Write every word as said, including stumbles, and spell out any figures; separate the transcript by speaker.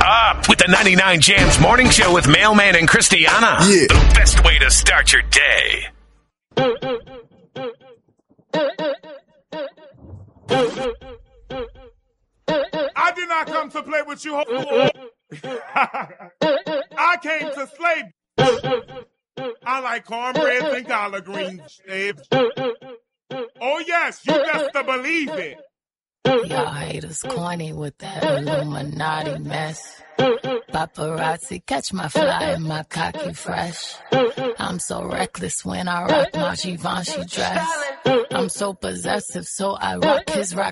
Speaker 1: up with the ninety-nine Jams Morning Show with Mailman and Christiana.
Speaker 2: Yeah.
Speaker 1: The best way to start your day.
Speaker 3: I did not come to play with you. I came to slay. I like cornbread and collard greens, Dave. Oh, yes, you best to believe it.
Speaker 4: Y'all haters corny with that Illuminati mess. Paparazzi catch my fly and my cocky fresh. I'm so reckless when I rock my Givenchy dress. I'm so possessive, so I rock his rock.